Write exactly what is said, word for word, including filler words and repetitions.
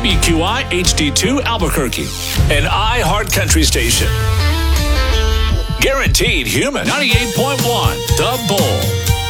W Q I H D two Albuquerque, an iHeart Country station. Guaranteed Human, ninety-eight point one, The Bull.